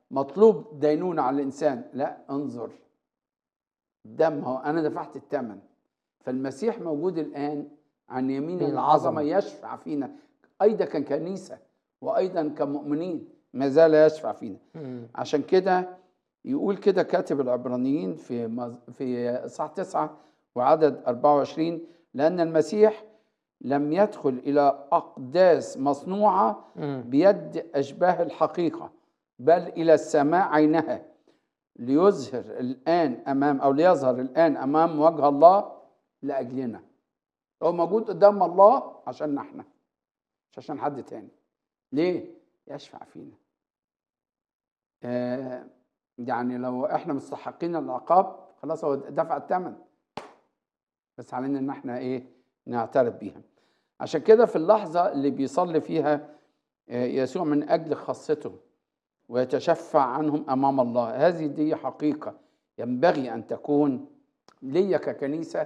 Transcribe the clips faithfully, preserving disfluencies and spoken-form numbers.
مطلوب دينونة على الإنسان، لا انظر دم، هو أنا دفعت الثمن. فالمسيح موجود الآن عن يمين من العظمة العظمة. يشفع فينا، أيضا ككنيسة وأيضا كمؤمنين ما زال يشفع فينا. مم. عشان كده يقول كده كاتب العبرانيين في مز- في إصحاح تسعة وعدد أربعة وعشرين: لأن المسيح لم يدخل إلى أقداس مصنوعة مم. بيد أشباه الحقيقة، بل إلى السماء عينها، ليظهر الآن أمام أو ليظهر الآن أمام وجه الله لأجلنا. هو موجود قدام الله عشان احنا، مش عشان حد تاني. ليه؟ يشفع فينا. آه يعني لو احنا مستحقين العقاب خلاص هو دفع الثمن، بس علينا ان احنا ايه؟ نعترف بيها. عشان كده في اللحظة اللي بيصلي فيها آه يسوع من أجل خاصته ويتشفع عنهم أمام الله، هذه دي حقيقة ينبغي أن تكون ليا ككنيسة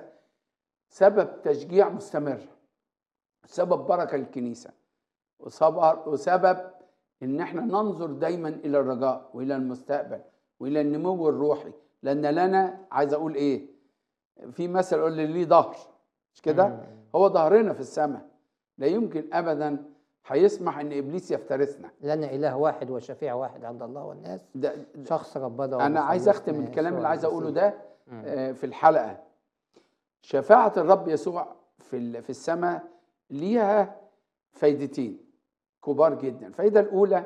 سبب تشجيع مستمر، سبب بركة للكنيسة، وسبب, وسبب ان احنا ننظر دايما الى الرجاء والى المستقبل والى النمو الروحي. لان لنا، عايز اقول ايه، في مثل يقول لي ليه ظهر، مش كده؟ مم. هو ظهرنا في السماء، لا يمكن ابدا هيسمح ان ابليس يفترسنا. لنا إله واحد وشفيع واحد عند الله والناس، ده شخص ربنا انا عايز اختم ومخلصنا الكلام اللي يسوع عايز اقوله المسيح. ده مم. آه، في الحلقة. شفاعة الرب يسوع في ال- في السماء ليها فايدتين كبار جدا. الفايدة الأولى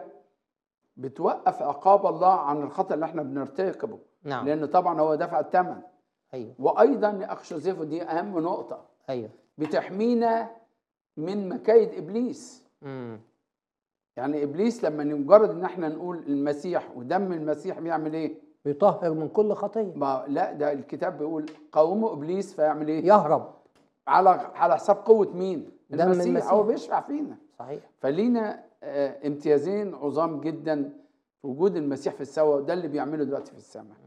بتوقف عقاب الله عن الخطأ اللي احنا بنرتكبه، نعم. لأن طبعا هو دفع الثمن. أيوه. وأيضا يا أخ جوزيف، دي أهم نقطة، أيوه. بتحمينا من مكايد إبليس. مم. يعني إبليس لما مجرد إن احنا نقول المسيح ودم المسيح بيعمل إيه؟ بيطهر من كل خطية. ما لا، ده الكتاب بيقول قاوموا إبليس فيعمل إيه؟ يهرب. على على حساب قوة مين؟ دم المسيح. هو المسيح. بيشفع فينا. صحيح. فلينا آه، امتيازين عظام جدا في وجود المسيح في السماء، وده اللي بيعمله دلوقتي في السماء.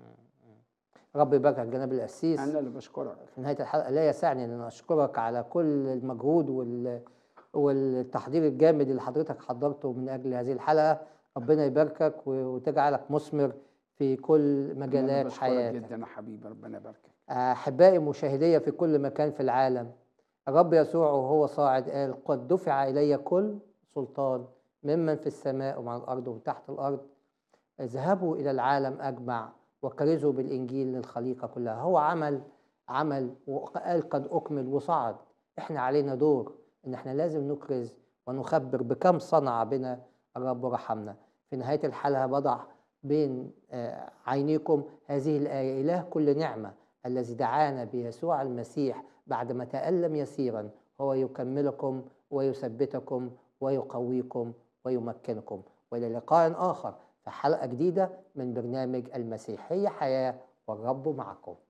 رب يبارك جناب القسيس. انا اللي بشكرك. في نهاية الحلقة لا يسعني أن أشكرك على كل المجهود وال... والتحضير الجامد اللي حضرتك حضرته من أجل هذه الحلقة. ربنا يباركك وتجعلك مثمر في كل انا مجالات اللي بشكرك حياتك. جدا يا حبيبي، ربنا يباركك. أحبائي مشاهدي في كل مكان في العالم، الرب يسوع وهو صاعد قال: قد دفع إلي كل سلطان ممن في السماء ومن الأرض وتحت الأرض، اذهبوا إلى العالم أجمع وكرزوا بالإنجيل للخليقة كلها. هو عمل عمل وقال قد أكمل وصعد. إحنا علينا دور إن إحنا لازم نكرز ونخبر بكم صنع بنا الرب ورحمنا. في نهاية الحلقة بضع بين آه، عينيكم هذه الآية: إله كل نعمة الذي دعانا بيسوع المسيح بعدما تألم يسيرا هو يكملكم ويثبتكم ويقويكم ويمكنكم. وإلى لقاء آخر في حلقة جديدة من برنامج المسيحية حياة، والرب معكم.